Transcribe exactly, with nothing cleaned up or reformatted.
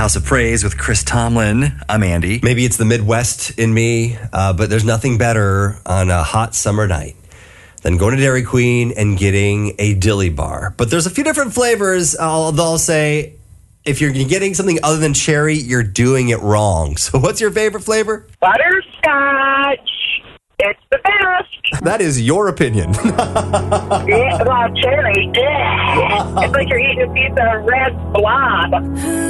House of Praise with Chris Tomlin. I'm Andy. Maybe it's the Midwest in me, uh, but there's nothing better on a hot summer night than going to Dairy Queen and getting a dilly bar. But there's a few different flavors. I'll, they'll say, if you're getting something other than cherry, you're doing it wrong. So what's your favorite flavor? Butterscotch. It's the best. That is your opinion. Yeah, well, cherry. Yeah. It's like you're eating a piece of red blob.